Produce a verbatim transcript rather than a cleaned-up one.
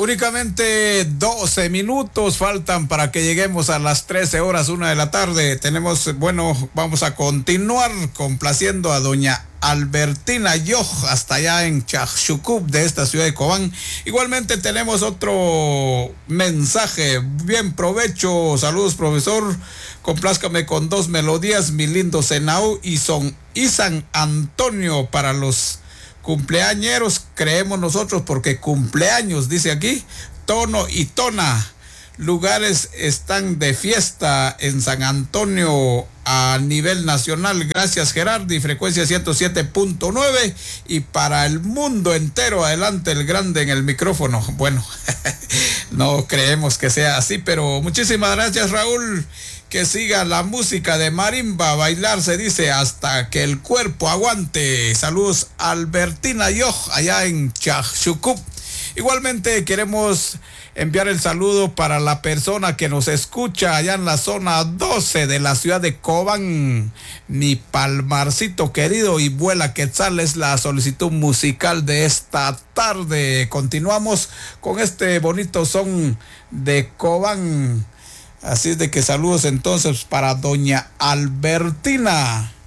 Únicamente doce minutos faltan para que lleguemos a las trece horas, una de la tarde. Tenemos, bueno, vamos a continuar complaciendo a doña Albertina Yoj, hasta allá en Chaxucup, de esta ciudad de Cobán. Igualmente tenemos otro mensaje. Bien provecho. Saludos, profesor. Complázcame con dos melodías, mi lindo Senau y son y San Antonio para los cumpleañeros, creemos nosotros, porque cumpleaños, dice aquí, Tono y Tona. Lugares están de fiesta en San Antonio a nivel nacional. Gracias, Gerardi. Frecuencia ciento siete punto nueve y para el mundo entero. Adelante el grande en el micrófono. Bueno, no creemos que sea así, pero muchísimas gracias, Raúl. Que siga la música de marimba, bailar se dice hasta que el cuerpo aguante. Saludos, Albertina Yoj, allá en Chaxucup. Igualmente queremos enviar el saludo para la persona que nos escucha allá en la zona doce de la ciudad de Cobán. Mi Palmarcito querido y vuela Quetzal es la solicitud musical de esta tarde. Continuamos con este bonito son de Cobán. Así es de que saludos entonces para doña Albertina.